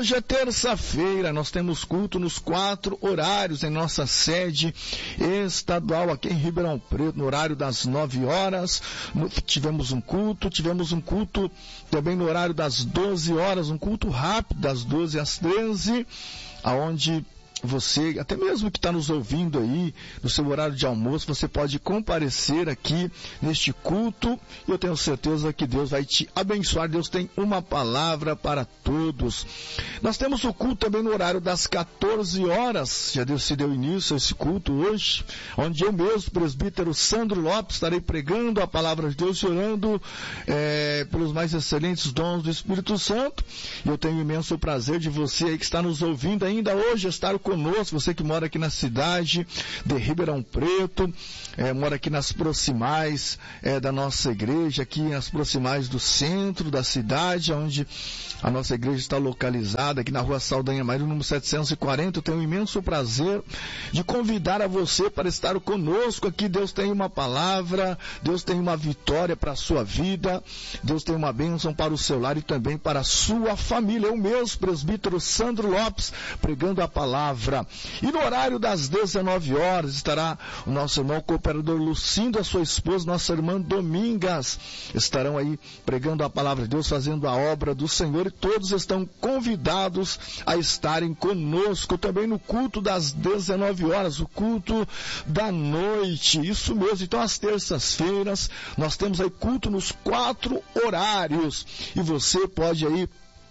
Hoje é terça-feira, nós temos culto nos 4 horários em nossa sede estadual aqui em Ribeirão Preto, no horário das 9 horas. Tivemos um culto também no horário das 12 horas, um culto rápido das 12 às 13, aonde você, até mesmo que está nos ouvindo aí, no seu horário de almoço, você pode comparecer aqui neste culto, e eu tenho certeza que Deus vai te abençoar. Deus tem uma palavra para todos. Nós temos o culto também no horário das 14 horas, já se deu início a esse culto hoje, onde eu mesmo, presbítero Sandro Lopes, estarei pregando a palavra de Deus e orando pelos mais excelentes dons do Espírito Santo. E eu tenho imenso prazer de você aí que está nos ouvindo ainda hoje estar conosco, você que mora aqui na cidade de Ribeirão Preto, mora aqui nas proximais da nossa igreja, aqui nas proximais do centro da cidade, onde a nossa igreja está localizada, aqui na rua Saldanha Maria, número 740. Eu tenho um imenso prazer de convidar a você para estar conosco aqui. Deus tem uma palavra, Deus tem uma vitória para a sua vida, Deus tem uma bênção para o seu lar e também para a sua família. Eu mesmo, presbítero Sandro Lopes, pregando a palavra. E no horário das 19 horas estará o nosso irmão cooperador Lucindo, a sua esposa, nossa irmã Domingas, estarão aí pregando a palavra de Deus, fazendo a obra do Senhor, e todos estão convidados a estarem conosco também no culto das 19 horas, o culto da noite, isso mesmo. Então, às terças-feiras, nós temos aí culto nos 4 horários, e você pode aí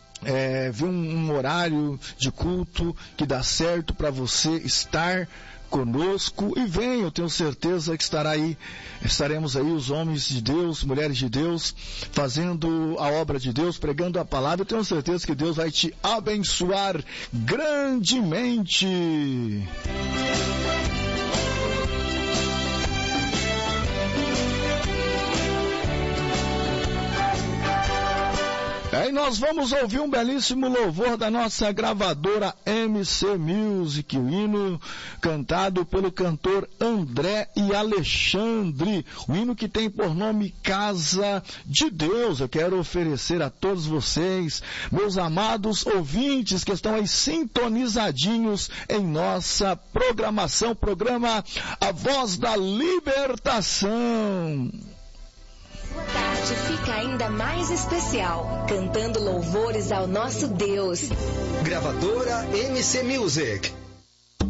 ver um horário de culto que dá certo para você estar conosco, e vem, eu tenho certeza que estaremos aí os homens de Deus, mulheres de Deus, fazendo a obra de Deus, pregando a palavra. Eu tenho certeza que Deus vai te abençoar grandemente. E nós vamos ouvir um belíssimo louvor da nossa gravadora MC Music, o hino cantado pelo cantor André e Alexandre, o hino que tem por nome Casa de Deus. Eu quero oferecer a todos vocês, meus amados ouvintes que estão aí sintonizadinhos em nossa programação, programa A Voz da Libertação. Sua tarde fica ainda mais especial, cantando louvores ao nosso Deus. Gravadora MC Music.